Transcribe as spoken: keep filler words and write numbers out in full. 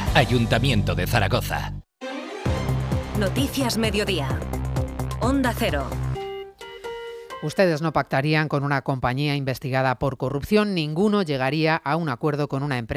Ayuntamiento de Zaragoza. Noticias Mediodía. Onda Cero. Ustedes no pactarían con una compañía investigada por corrupción, ninguno llegaría a un acuerdo con una empresa